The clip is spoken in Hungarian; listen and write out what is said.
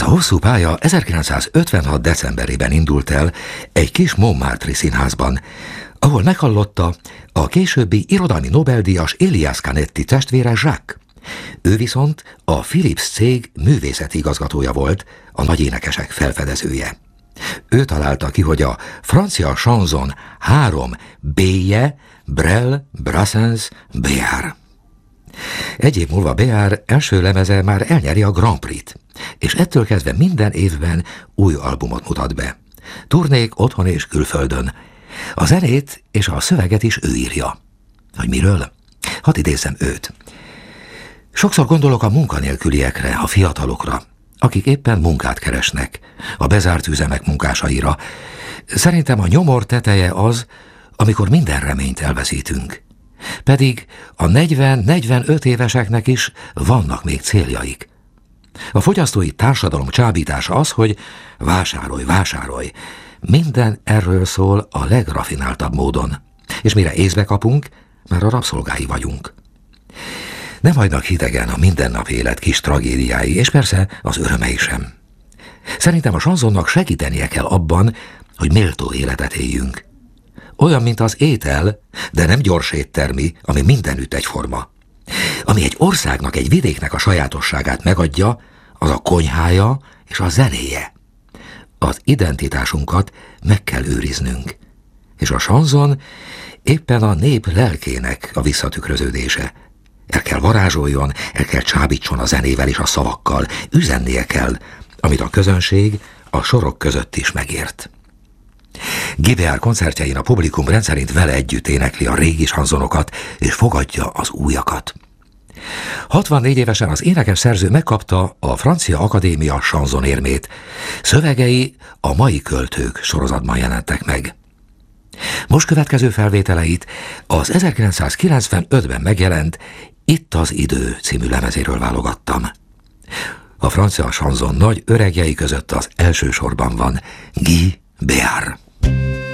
hosszú pálya 1956. decemberében indult el egy kis Montmartre színházban, ahol meghallotta a későbbi irodalmi Nobel-díjas Elias Canetti testvére Jacques. Ő viszont a Philips cég művészeti igazgatója volt, a nagy énekesek felfedezője. Ő találta ki, hogy a francia chanson 3 B-je Brel, Brassens, Béart. Egy év múlva Béart első lemeze már elnyeri a Grand Prix-t, és ettől kezdve minden évben új albumot mutat be. Turnék otthon és külföldön. A zenét és a szöveget is ő írja. Hogy miről? Hadd idézzem őt. Sokszor gondolok a munkanélküliekre, a fiatalokra, akik éppen munkát keresnek, a bezárt üzemek munkásaira. Szerintem a nyomor teteje az, amikor minden reményt elveszítünk. Pedig a 40-45 éveseknek is vannak még céljaik. A fogyasztói társadalom csábítása az, hogy vásárolj, vásárolj. Minden erről szól a legrafináltabb módon. És mire észbe kapunk, már a rabszolgái vagyunk. Nem hagynak hidegen a mindennapi élet kis tragédiái, és persze az örömei sem. Szerintem a sanzonnak segítenie kell abban, hogy méltó életet éljünk. Olyan, mint az étel, de nem gyors éttermi, ami mindenütt egyforma. Ami egy országnak, egy vidéknek a sajátosságát megadja, az a konyhája és a zenéje. Az identitásunkat meg kell őriznünk. És a sanzon éppen a nép lelkének a visszatükröződése. El kell varázsoljon, el kell csábítson a zenével és a szavakkal, üzennie kell, amit a közönség a sorok között is megért. Guy Béart koncertjein a publikum rendszerint vele együtt énekli a régi sanzonokat és fogadja az újakat. 64 évesen az énekes szerző megkapta a Francia Akadémia sanzonérmét. Szövegei a Mai költők sorozatban jelentek meg. Most következő felvételeit az 1995-ben megjelent Itt az idő című lemezéről válogattam. A francia sanzon nagy öregjei között az első sorban van Guy Béart.